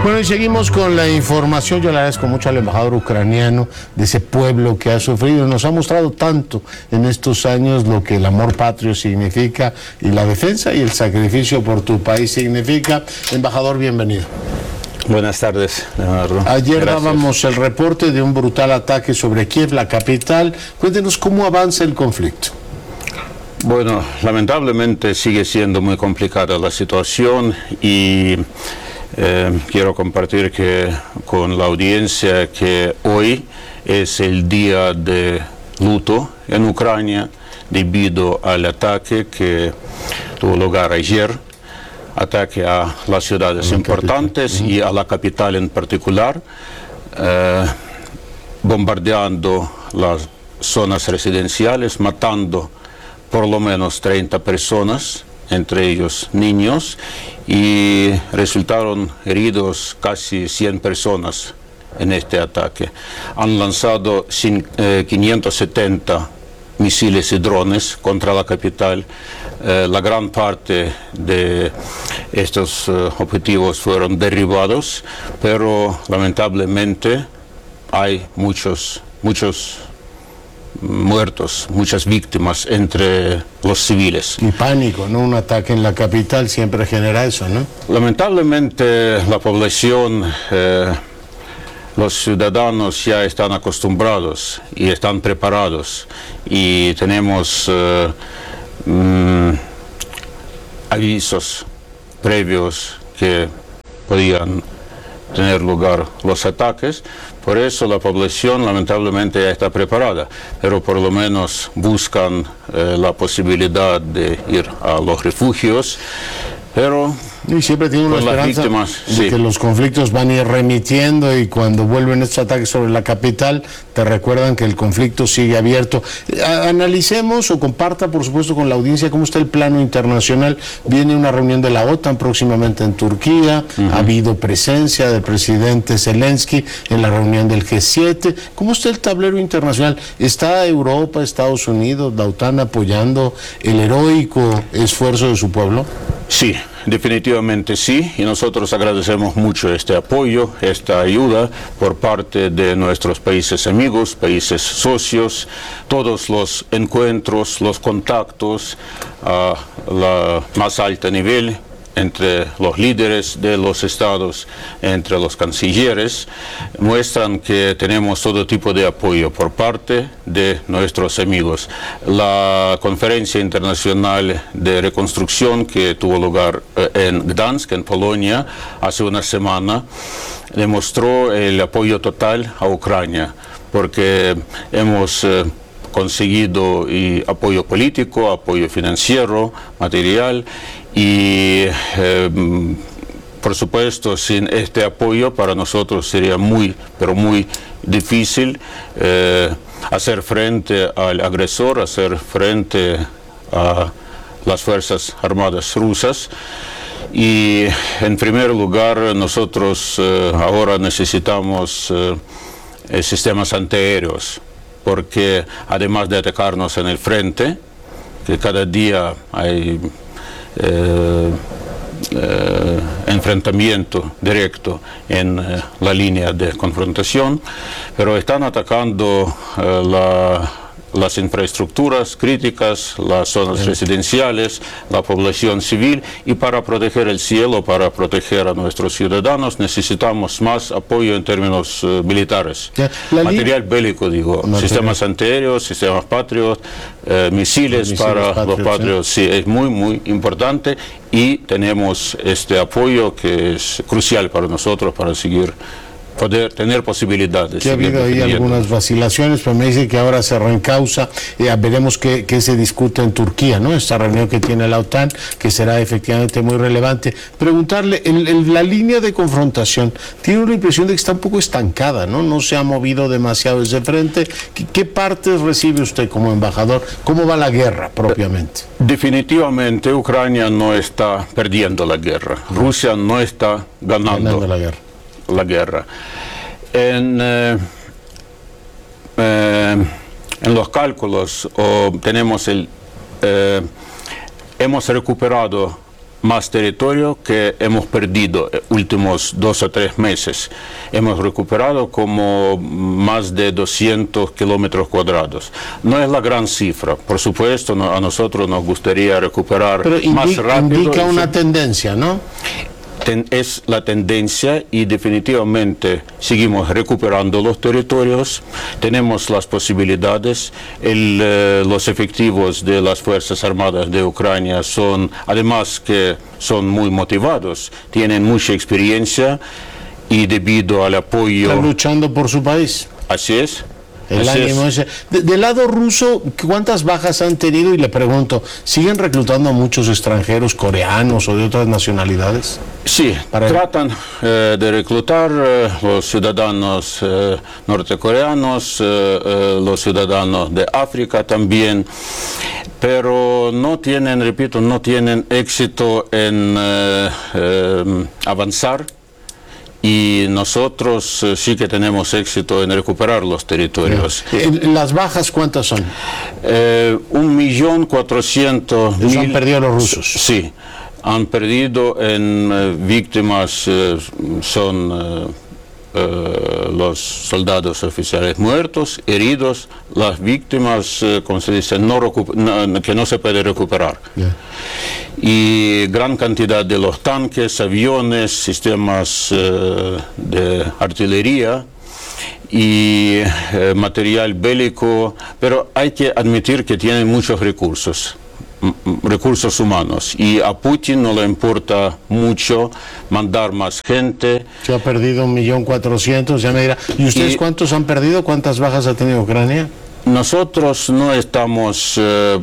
Bueno, y seguimos con la información. Yo le agradezco mucho al embajador ucraniano de ese pueblo que ha sufrido. Nos ha mostrado tanto en estos años lo que el amor patrio significa y la defensa y el sacrificio por tu país significa. Embajador, bienvenido. Buenas tardes, Leonardo. Ayer Gracias. dábamos el reporte de un brutal ataque sobre Kiev, la capital. Cuéntenos cómo avanza el conflicto. Bueno, lamentablemente sigue siendo muy complicada la situación y quiero compartir con la audiencia que hoy es el día de luto en Ucrania debido al ataque que tuvo lugar ayer, ataque a las ciudades importantes y a la capital en particular, bombardeando las zonas residenciales, matando por lo menos 30 personas, entre ellos niños, y resultaron heridos casi 100 personas en este ataque. Han lanzado 570 misiles y drones contra la capital. La gran parte de estos objetivos fueron derribados, pero lamentablemente hay muchos muertos, muchas víctimas entre los civiles. Y pánico, ¿no? Un ataque en la capital siempre genera eso, ¿no? Lamentablemente la población, los ciudadanos ya están acostumbrados y están preparados y tenemos avisos previos que podían tener lugar los ataques. Por eso la población lamentablemente ya está preparada, pero por lo menos buscan la posibilidad de ir a los refugios, pero y siempre tiene una esperanza de que los conflictos van a ir remitiendo y cuando vuelven estos ataques sobre la capital te recuerdan que el conflicto sigue abierto. Analicemos o comparta por supuesto con la audiencia cómo está el plano internacional. Viene una reunión de la OTAN próximamente en Turquía, ha habido presencia del presidente Zelensky en la reunión del G7. ¿Cómo está el tablero internacional? ¿Está Europa, Estados Unidos, la OTAN apoyando el heroico esfuerzo de su pueblo? Sí, definitivamente sí, y nosotros agradecemos mucho este apoyo, esta ayuda por parte de nuestros países amigos, países socios, todos los encuentros, los contactos a la más alta nivel entre los líderes de los estados, entre los cancilleres, muestran que tenemos todo tipo de apoyo por parte de nuestros amigos. La conferencia internacional de reconstrucción que tuvo lugar en Gdansk, en Polonia, hace una semana, demostró el apoyo total a Ucrania, porque hemos conseguido apoyo político, apoyo financiero, material, y por supuesto sin este apoyo para nosotros sería muy, pero muy difícil hacer frente al agresor, hacer frente a las Fuerzas Armadas rusas. Y en primer lugar nosotros ahora necesitamos sistemas antiaéreos, porque además de atacarnos en el frente, que cada día hay enfrentamiento directo en la línea de confrontación, pero están atacando las infraestructuras críticas, las zonas residenciales, la población civil, y para proteger el cielo, para proteger a nuestros ciudadanos, necesitamos más apoyo en términos militares. Material bélico, digo, sistemas antiaéreos, sistemas Patriot, misiles para los Patriot, sí, es muy, muy importante y tenemos este apoyo que es crucial para nosotros para poder tener posibilidades. Que ha habido ahí algunas vacilaciones, pero me dice que ahora se reencausa, veremos qué se discute en Turquía, ¿no? Esta reunión que tiene la OTAN, que será efectivamente muy relevante. Preguntarle, la línea de confrontación, tiene una impresión de que está un poco estancada, ¿no? No se ha movido demasiado desde frente. ¿Qué partes recibe usted como embajador? ¿Cómo va la guerra propiamente? Definitivamente Ucrania no está perdiendo la guerra. Rusia no está ganando la guerra. En los cálculos hemos recuperado más territorio que hemos perdido últimos 2 o 3 meses. Hemos recuperado como más de 200 kilómetros cuadrados. No es la gran cifra, por supuesto, a nosotros nos gustaría recuperar más rápido. Indica una tendencia, ¿no? Es la tendencia y definitivamente seguimos recuperando los territorios, tenemos las posibilidades, los efectivos de las Fuerzas Armadas de Ucrania son, además que son muy motivados, tienen mucha experiencia y debido al apoyo... Están luchando por su país. Así es. El ánimo ese. Del lado ruso, ¿cuántas bajas han tenido? Y le pregunto, ¿siguen reclutando a muchos extranjeros, coreanos o de otras nacionalidades? Sí, tratan de reclutar los ciudadanos nortecoreanos, los ciudadanos de África también, pero no tienen, repito, no tienen éxito en avanzar. Y nosotros sí que tenemos éxito en recuperar los territorios. ¿Las bajas cuántas son? 1.400.000. ¿Han perdido los rusos? Sí, han perdido en víctimas, son los soldados oficiales muertos, heridos, las víctimas, como se dice, que no se puede recuperar. Yeah. Y gran cantidad de los tanques, aviones, sistemas de artillería y material bélico, pero hay que admitir que tienen muchos recursos humanos, y a Putin no le importa mucho mandar más gente. Se ha perdido 1.400.000, ya me dirá. ¿Y ustedes cuántos han perdido? ¿Cuántas bajas ha tenido Ucrania? Nosotros no estamos,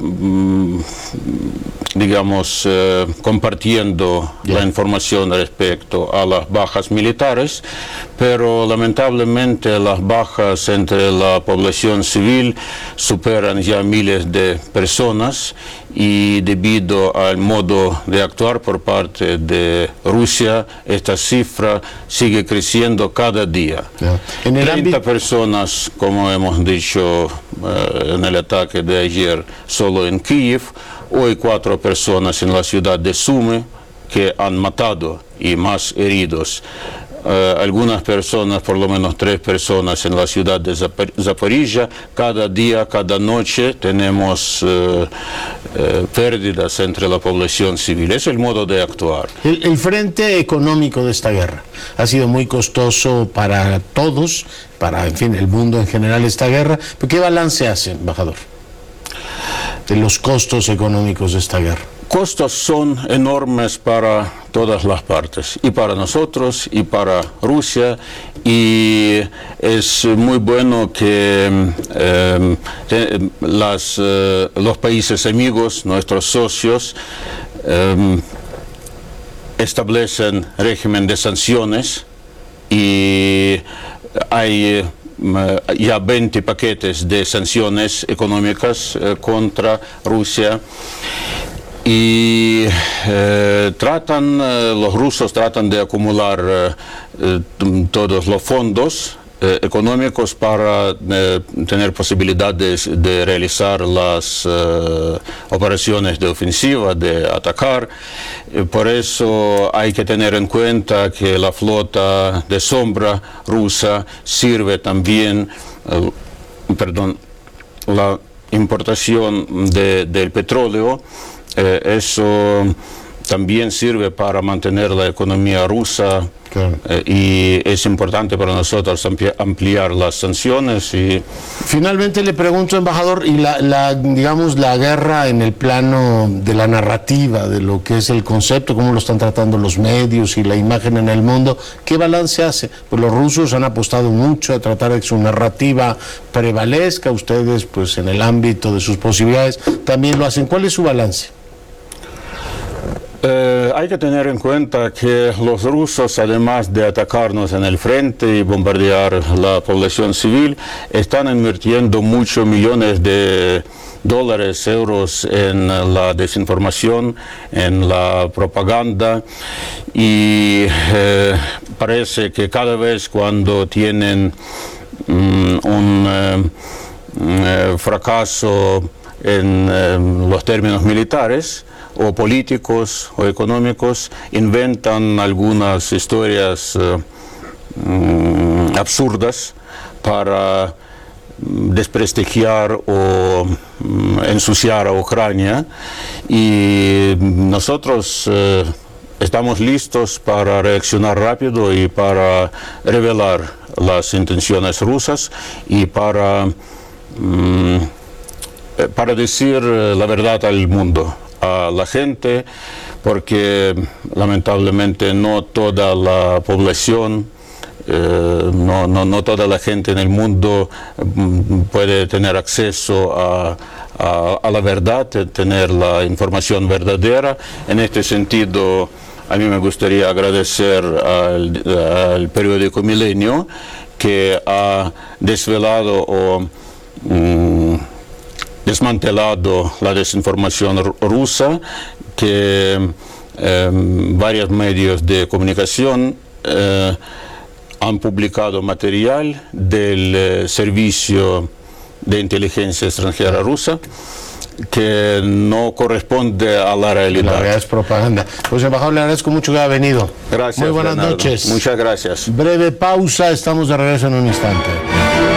digamos, compartiendo la información respecto a las bajas militares, pero lamentablemente las bajas entre la población civil superan ya miles de personas, y debido al modo de actuar por parte de Rusia, esta cifra sigue creciendo cada día. Yeah. 30 personas, como hemos dicho en el ataque de ayer, solo en Kiev. Hoy 4 personas en la ciudad de Sumy que han matado y más heridos. Algunas personas, por lo menos 3 personas en la ciudad de Zaporizhia. Cada día, cada noche tenemos pérdidas entre la población civil. Es el modo de actuar. El frente económico de esta guerra ha sido muy costoso para todos, para, en fin, el mundo en general, esta guerra. ¿Qué balance hace, embajador, de los costos económicos de esta guerra? Costos son enormes para todas las partes, y para nosotros y para Rusia, y es muy bueno que los países amigos, nuestros socios, establecen régimen de sanciones, y hay ya 20 paquetes de sanciones económicas contra Rusia. Y los rusos tratan de acumular todos los fondos económicos para tener posibilidades de realizar las operaciones de ofensiva, de atacar. Por eso hay que tener en cuenta que la flota de sombra rusa sirve también, la importación del petróleo. Eso también sirve para mantener la economía rusa, claro. Y es importante para nosotros ampliar las sanciones. Y finalmente le pregunto, embajador, y digamos la guerra en el plano de la narrativa, de lo que es el concepto, cómo lo están tratando los medios y la imagen en el mundo, ¿qué balance hace? Pues los rusos han apostado mucho a tratar de que su narrativa prevalezca, ustedes pues en el ámbito de sus posibilidades también lo hacen. ¿Cuál es su balance? Hay que tener en cuenta que los rusos, además de atacarnos en el frente y bombardear la población civil, están invirtiendo muchos millones de dólares, euros en la desinformación, en la propaganda, y parece que cada vez cuando tienen un fracaso en los términos militares, o políticos o económicos inventan algunas historias absurdas para desprestigiar o ensuciar a Ucrania, y nosotros estamos listos para reaccionar rápido y para revelar las intenciones rusas y para decir la verdad al mundo, a la gente, porque lamentablemente no toda la población, no toda la gente en el mundo puede tener acceso a la verdad, tener la información verdadera. En este sentido, a mí me gustaría agradecer al periódico Milenio, que ha desvelado o desmantelado la desinformación rusa, que varios medios de comunicación han publicado material del servicio de inteligencia extranjera rusa que no corresponde a la realidad. La realidad es propaganda. Pues, embajador, le agradezco mucho que haya venido. Gracias. Muy buenas Leonardo. noches. Muchas gracias. Breve pausa, estamos de regreso en un instante.